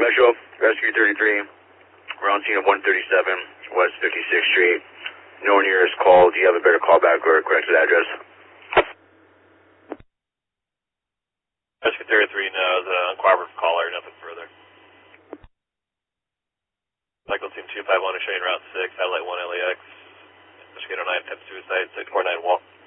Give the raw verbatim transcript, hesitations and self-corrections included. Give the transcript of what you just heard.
Special, Rescue thirty-three, we're on scene of one thirty-seven, West fifty-sixth Street. No one here is called. Do you have a better callback or a corrected address? Rescue thirty-three, no, the uncooperative caller, nothing further. Cycle team two five one is showing route six, satellite one L A X, Michigan oh nine, temp suicide, six four nine wall.